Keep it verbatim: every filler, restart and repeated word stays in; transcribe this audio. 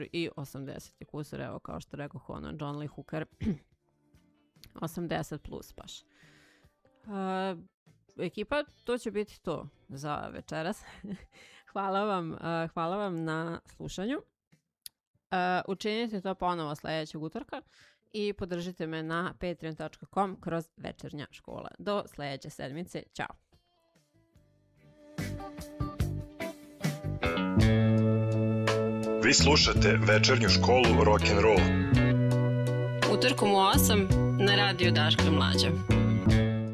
i osamdeset kusur, evo kao što rekao ono, John Lee Hooker, osamdeset plus baš. Uh, ekipa, to će biti to za večeras. hvala, vam, uh, hvala vam na slušanju. Uh, učinite to ponovo sljedećeg utorka i podržite me na patreon dot com kroz Večernja škola. Do sljedeće sedmice. Ćao! Vi slušate Večernju školu rock'n'rolla. Utorkom u osam na radiju Daško i Mlađa.